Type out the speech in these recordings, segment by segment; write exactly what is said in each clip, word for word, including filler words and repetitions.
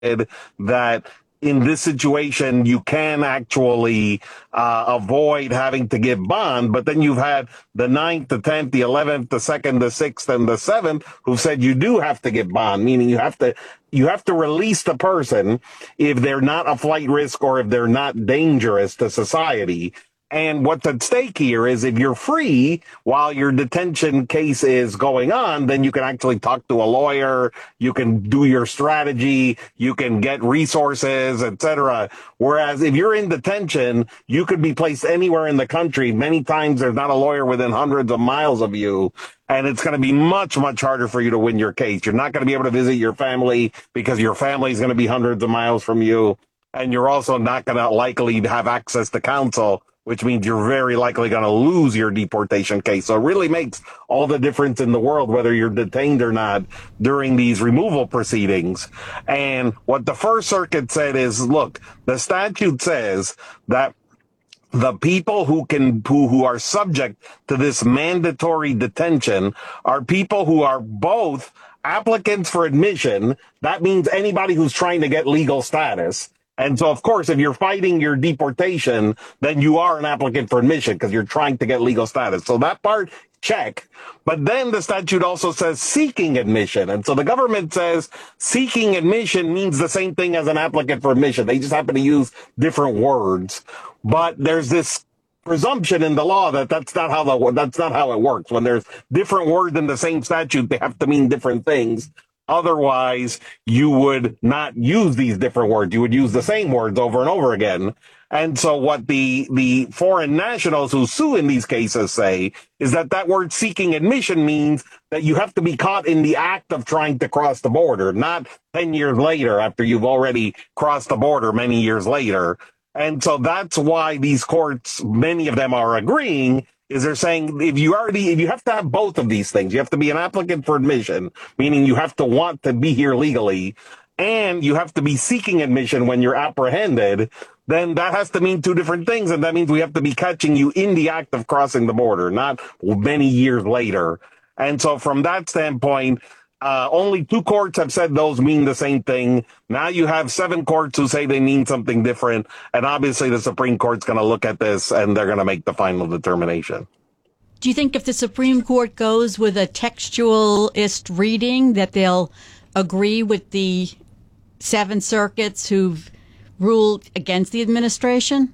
that in this situation, you can actually uh, avoid having to give bond. But then you've had the ninth, the tenth, the eleventh, the second, the sixth, and the seventh who've said you do have to give bond, meaning you have to you have to release the person if they're not a flight risk or if they're not dangerous to society. And what's at stake here is if you're free while your detention case is going on, then you can actually talk to a lawyer, you can do your strategy, you can get resources, et cetera. Whereas if you're in detention, you could be placed anywhere in the country. Many times there's not a lawyer within hundreds of miles of you. And it's going to be much, much harder for you to win your case. You're not going to be able to visit your family because your family is going to be hundreds of miles from you. And you're also not going to likely have access to counsel, which means you're very likely going to lose your deportation case. So it really makes all the difference in the world whether you're detained or not during these removal proceedings. And what the First Circuit said is, look, the statute says that the people who can who, who are subject to this mandatory detention are people who are both applicants for admission. That means anybody who's trying to get legal status. And so, of course, if you're fighting your deportation, then you are an applicant for admission because you're trying to get legal status. So that part, check. But then the statute also says seeking admission. And so the government says seeking admission means the same thing as an applicant for admission. They just happen to use different words. But there's this presumption in the law that that's not how the, that's not how it works. When there's different words in the same statute, they have to mean different things. Otherwise, you would not use these different words. You would use the same words over and over again. And so what the the foreign nationals who sue in these cases say is that that word seeking admission means that you have to be caught in the act of trying to cross the border, not ten years later after you've already crossed the border many years later. And so that's why these courts, many of them are agreeing, is they're saying if you already, if you have to have both of these things, you have to be an applicant for admission, meaning you have to want to be here legally, and you have to be seeking admission when you're apprehended, then that has to mean two different things. And that means we have to be catching you in the act of crossing the border, not many years later. And so from that standpoint, Uh, only two courts have said those mean the same thing. Now you have seven courts who say they mean something different. And obviously the Supreme Court's going to look at this and they're going to make the final determination. Do you think if the Supreme Court goes with a textualist reading that they'll agree with the seven circuits who've ruled against the administration?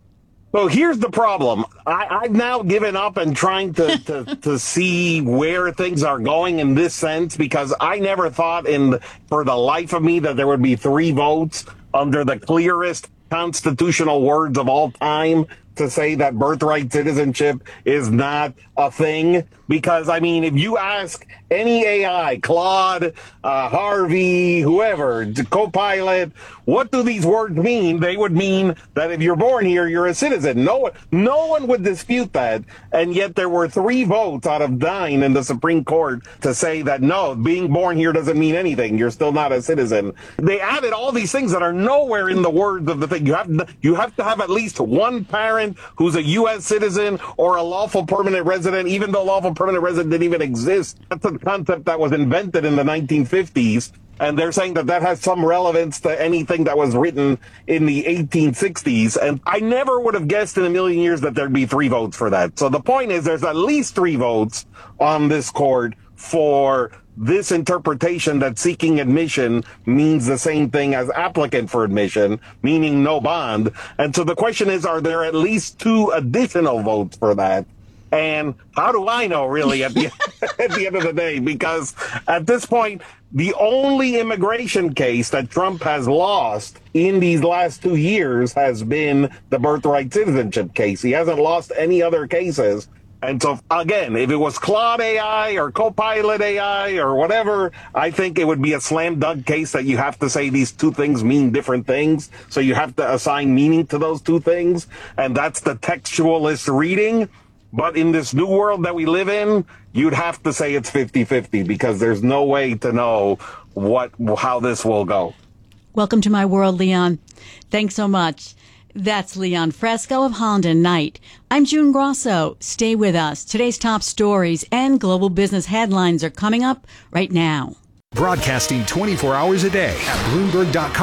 So here's the problem. I, I've now given up and trying to, to, to see where things are going in this sense, because I never thought in for the life of me that there would be three votes under the clearest constitutional words of all time to say that birthright citizenship is not a thing. Because, I mean, if you ask any A I, Claude, uh, Harvey, whoever, Copilot, what do these words mean? They would mean that if you're born here, you're a citizen. No one, no one would dispute that. And yet there were three votes out of nine in the Supreme Court to say that, no, being born here doesn't mean anything. You're still not a citizen. They added all these things that are nowhere in the words of the thing. You have, you have to have at least one parent who's a U S citizen or a lawful permanent resident, even though lawful permanent resident didn't even exist. That's a concept that was invented in the nineteen fifties. And they're saying that that has some relevance to anything that was written in the eighteen sixties. And I never would have guessed in a million years that there'd be three votes for that. So the point is there's at least three votes on this court for this interpretation that seeking admission means the same thing as applicant for admission, meaning no bond. And so the question is, are there at least two additional votes for that? And how do I know, really, at the, at the end of the day? Because at this point, the only immigration case that Trump has lost in these last two years has been the birthright citizenship case. He hasn't lost any other cases. And so, again, if it was Claude A I or Copilot A I or whatever, I think it would be a slam dunk case that you have to say these two things mean different things. So you have to assign meaning to those two things. And that's the textualist reading. But in this new world that we live in, you'd have to say it's fifty-fifty because there's no way to know what how this will go. Welcome to my world, Leon. Thanks so much. That's Leon Fresco of Holland and Knight. I'm June Grosso. Stay with us. Today's top stories and global business headlines are coming up right now. Broadcasting twenty-four hours a day at Bloomberg dot com.